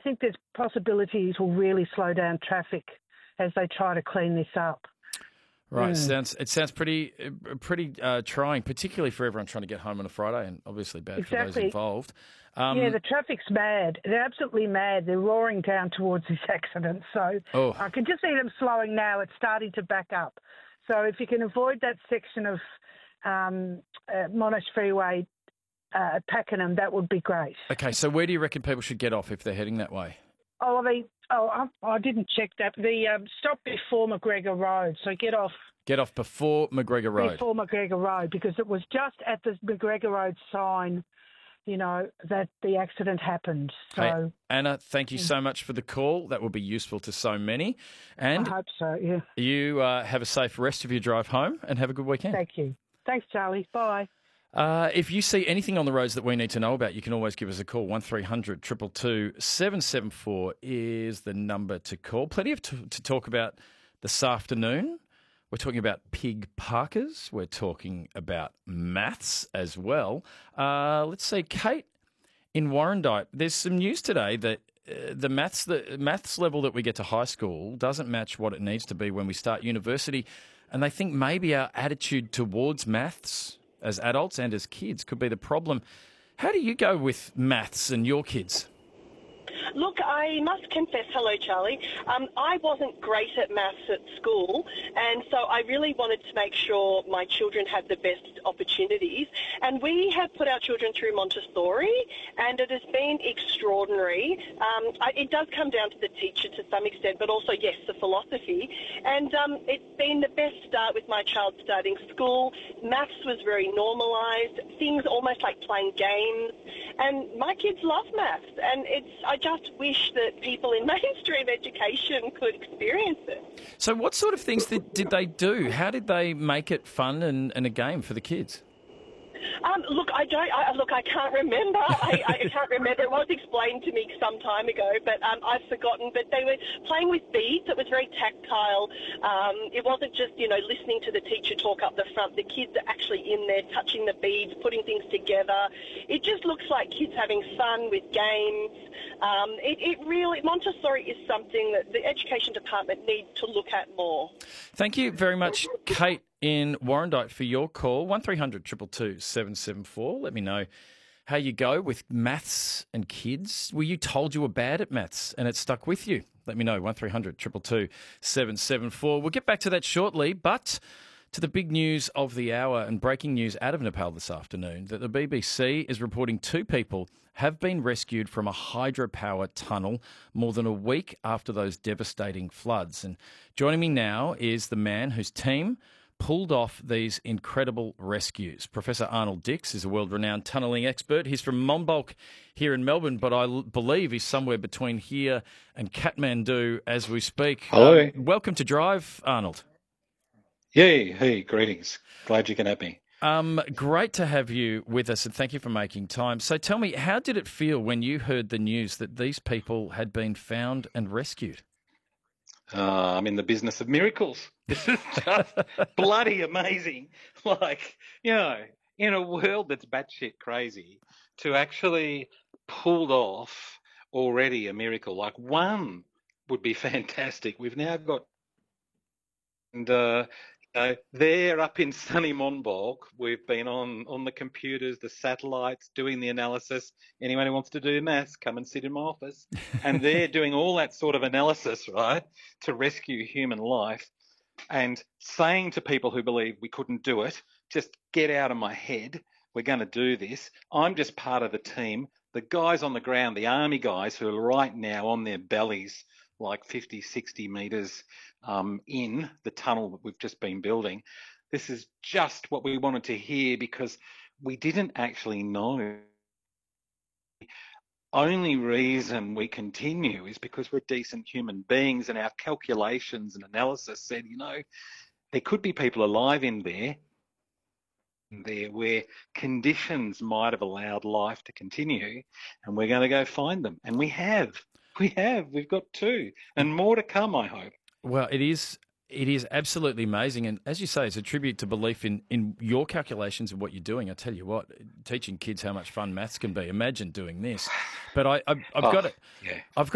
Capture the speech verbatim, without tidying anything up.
think there's possibilities will really slow down traffic as they try to clean this up. Right, Mm. it sounds it sounds pretty uh, pretty uh, trying, particularly for everyone trying to get home on a Friday, and obviously bad Exactly. for those involved. Um, yeah, the traffic's mad. They're absolutely mad. They're roaring down towards this accident. So Oh. I can just see them slowing now. It's starting to back up. So if you can avoid that section of um, uh, Monash Freeway, uh, Pakenham, that would be great. Okay, so where do you reckon people should get off if they're heading that way? Oh, they, oh, I, I didn't check that. The um, stop before McGregor Road. So get off. Get off before McGregor Road. Before McGregor Road, because it was just at the McGregor Road sign, you know, that the accident happened. So, Hey, Anna, thank you so much for the call. That will be useful to so many. And I hope so, yeah. you uh, have a safe rest of your drive home and have a good weekend. Thank you. Thanks, Charlie. Bye. Uh, if you see anything on the roads that we need to know about, you can always give us a call. one three hundred two two two seven seven four is the number to call. Plenty of t- to talk about this afternoon. We're talking about pig parkers. We're talking about maths as well. Uh, let's see, Kate in Warrandyte. There's some news today that uh, the maths the maths level that we get to high school doesn't match what it needs to be when we start university, and they think maybe our attitude towards maths as adults and as kids could be the problem. How do you go with maths and your kids? Look, I must confess, hello, Charlie. Um, I wasn't great at maths at school, and so I really wanted to make sure my children had the best opportunities. And we have put our children through Montessori, and it has been extraordinary. Um, I, it does come down to the teacher to some extent, but also, yes, the philosophy. And um, it's been the best start with my child starting school. Maths was very normalised, things almost like playing games. And my kids love maths, and it's I just wish that people in mainstream education could experience it. So what sort of things did, did they do? How did they make it fun and, and a game for the kids? Um, look, I don't. I, look, I can't remember. I, I can't remember. It was explained to me some time ago, but um, I've forgotten. But they were playing with beads. It was very tactile. Um, it wasn't just you know listening to the teacher talk up the front. The kids are actually in there touching the beads, putting things together. It just looks like kids having fun with games. Um, it, it really Montessori is something that the education department needs to look at more. Thank you very much, Kate in Warrandyte, for your call. one three hundred two two two seven seven four. Let me know how you go with maths and kids. Were you told you were bad at maths and it stuck with you? Let me know. one three hundred two two two seven seven four. We'll get back to that shortly, but to the big news of the hour and breaking news out of Nepal this afternoon, that the B B C is reporting two people have been rescued from a hydropower tunnel more than a week after those devastating floods. And joining me now is the man whose team pulled off these incredible rescues. Professor Arnold Dix is a world-renowned tunnelling expert. He's from Monbulk here in Melbourne, but I l- believe he's somewhere between here and Kathmandu as we speak. Hello. Um, welcome to Drive, Arnold. Yay, hey, greetings. Glad you can have me. Um, great to have you with us, and thank you for making time. So tell me, how did it feel when you heard the news that these people had been found and rescued? Uh, I'm in the business of miracles. This is just bloody amazing. Like, you know, in a world that's batshit crazy, to actually pull off already a miracle, like one would be fantastic. We've now got, and uh, you know, there up in sunny Monbulk, we've been on, on the computers, the satellites, doing the analysis. Anyone who wants to do maths, come and sit in my office. And they're doing all that sort of analysis, right, to rescue human life. And saying to people who believe we couldn't do it, just get out of my head, we're going to do this. I'm just part of the team. The guys on the ground, the army guys who are right now on their bellies, like fifty, sixty metres um, in the tunnel that we've just been building. This is just what we wanted to hear because we didn't actually know. Only reason we continue is because we're decent human beings, and our calculations and analysis said, you know, there could be people alive in there, there where conditions might have allowed life to continue, and we're going to go find them. And we have. We have. We've got two, and more to come, I hope. Well, it is it is absolutely amazing. And as you say, it's a tribute to belief in, in your calculations and what you're doing. I tell you what, teaching kids how much fun maths can be. Imagine doing this. But I, I, I've Oh, got it. Yeah. I've got